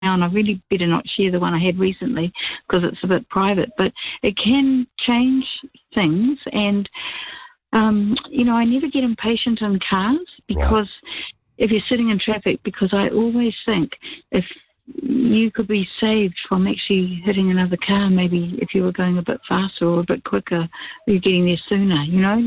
and I really better not share the one I had recently because it's a bit private, but it can change things. And, I never get impatient in cars because if you're sitting in traffic, because I always think if you could be saved from actually hitting another car, maybe if you were going a bit faster or a bit quicker, you're getting there sooner,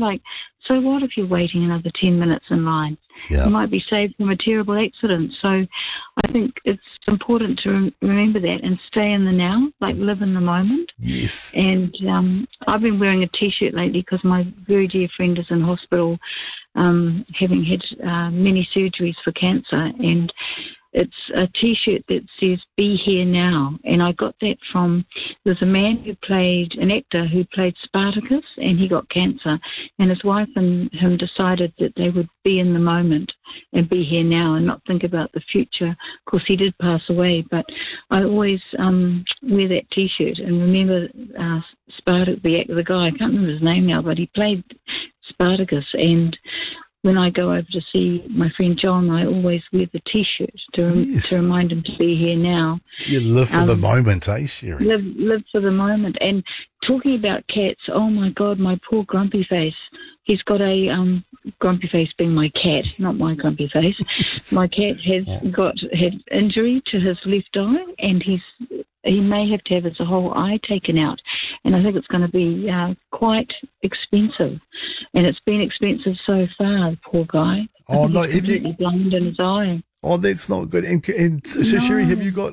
so what if you're waiting another 10 minutes in line? Yeah. You might be saved from a terrible accident. So I think it's important to remember that and stay in the now, like live in the moment. Yes. And I've been wearing a T-shirt lately because my very dear friend is in hospital having had many surgeries for cancer, and it's a T-shirt that says, "Be here now." And I got that from, there's a man an actor who played Spartacus, and he got cancer. And his wife and him decided that they would be in the moment and be here now and not think about the future. Of course, he did pass away, but I always wear that T-shirt and remember Spartacus, the guy, I can't remember his name now, but he played Spartacus. And when I go over to see my friend John, I always wear the T-shirt to remind him to be here now. You live for the moment, Sherry? Live for the moment. And talking about cats, oh my God, my poor Grumpy Face. He's got a Grumpy Face being my cat, not my Grumpy Face. My cat has had injury to his left eye, and he may have to have his whole eye taken out. And I think it's going to be quite expensive. And it's been expensive so far, the poor guy. Oh, no. He's completely blind in his eye. Oh, that's not good. And so, Sherry, have you got,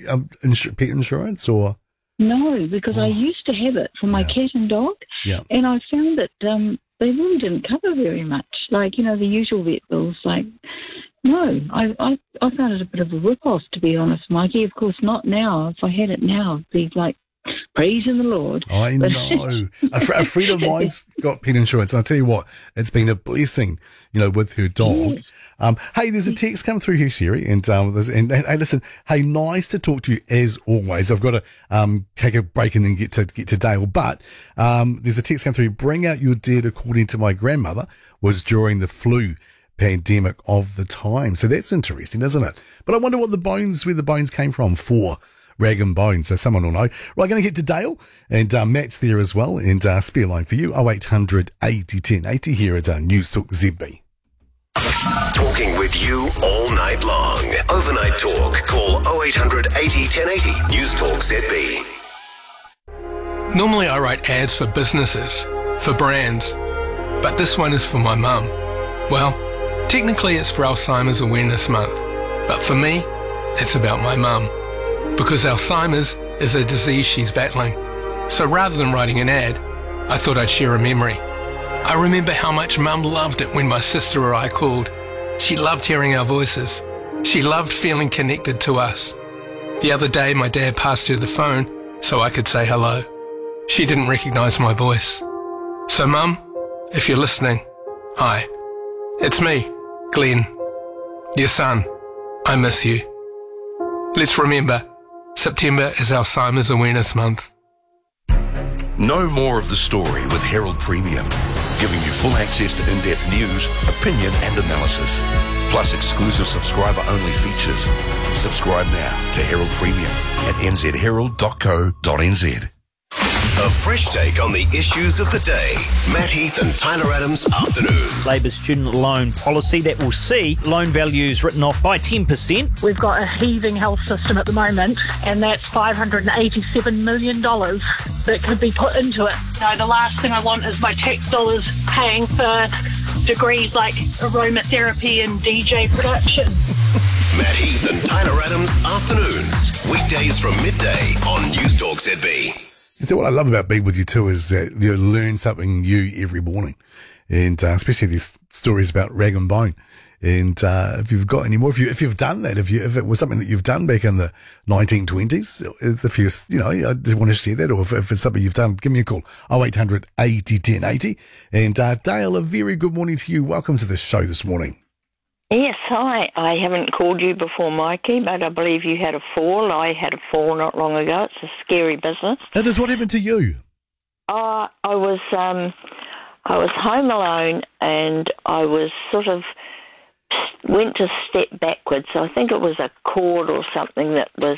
pet insurance or? No, because I used to have it for my cat and dog. Yeah. And I found that they really didn't cover very much. The usual vet bills, no, I found it a bit of a rip-off, to be honest, Mikey. Of course, not now. If I had it now, it'd be praising the Lord. I know. A friend of mine's got pet insurance. I'll tell you what, it's been a blessing, with her dog. Yeah. Hey, there's a text come through here, Sherry, and hey, listen, hey, nice to talk to you as always. I've got to take a break and then get to Dale, but there's a text come through. Bring out your dead, according to my grandmother, was during the flu pandemic of the time. So that's interesting, isn't it? But I wonder where the bones came from for Rag and Bone, so someone will know. Right, going to get to Dale, and Matt's there as well, and spare line for you, 0800 80 1080 here at News Talk ZB. Talking with you all night long. Overnight talk. Call 0800 80 1080. News Talk ZB. Normally I write ads for businesses, for brands, but this one is for my mum. Well, technically it's for Alzheimer's Awareness Month, but for me, it's about my mum. Because Alzheimer's is a disease she's battling. So rather than writing an ad, I thought I'd share a memory. I remember how much Mum loved it when my sister or I called. She loved hearing our voices. She loved feeling connected to us. The other day, my dad passed her the phone so I could say hello. She didn't recognise my voice. So Mum, if you're listening, hi. It's me, Glenn, your son. I miss you. Let's remember, September is Alzheimer's Awareness Month. Know more of the story with Herald Premium, giving you full access to in-depth news, opinion and analysis, plus exclusive subscriber-only features. Subscribe now to Herald Premium at nzherald.co.nz. A fresh take on the issues of the day. Matt Heath and Tyler Adams Afternoons. Labor's student loan policy that will see loan values written off by 10%. We've got a heaving health system at the moment, and that's $587 million that could be put into it. The last thing I want is my tax dollars paying for degrees like aromatherapy and DJ production. Matt Heath and Tyler Adams Afternoons. Weekdays from midday on News Talk ZB. So what I love about being with you too is that you learn something new every morning, and especially these stories about Rag and Bone. And if you've got any more, if you've done that, if it was something that you've done back in the 1920s, if I just want to share that, or if it's something you've done, give me a call, 0800 80 1080. And Dale, a very good morning to you. Welcome to the show this morning. Yes, hi. I haven't called you before, Mikey, but I believe you had a fall. I had a fall not long ago. It's a scary business. That is, what happened to you? I was home alone, and I was sort of went to step backwards. I think it was a cord or something that was